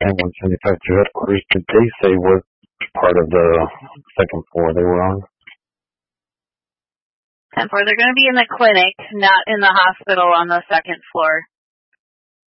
ambulance manufacturer headquarters did they say what part of the second floor they were on? 10-4, they're going to be in the clinic, not in the hospital on the second floor.